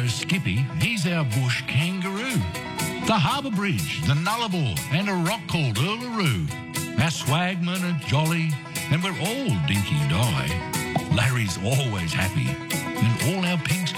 knows Skippy. He's our bush kangaroo. The Harbour Bridge, the Nullarbor, and a rock called Uluru. Our swagmen are jolly, and we're all dinky-die. Larry's always happy, and all our pinks